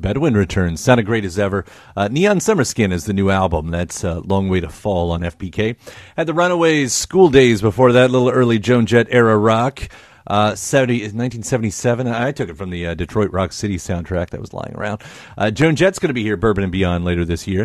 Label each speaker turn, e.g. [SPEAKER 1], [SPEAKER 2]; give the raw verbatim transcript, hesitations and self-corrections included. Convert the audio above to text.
[SPEAKER 1] Bedouin returns. Sounded great as ever. Uh, Neon Summer Skin is the new album. That's a uh, long way to fall on F P K. Had the Runaways, School Days before that, little early Joan Jett era rock. Uh, seventy, nineteen seventy-seven. I took it from the uh, Detroit Rock City soundtrack that was lying around. Uh, Joan Jett's going to be here, Bourbon and Beyond, later this year.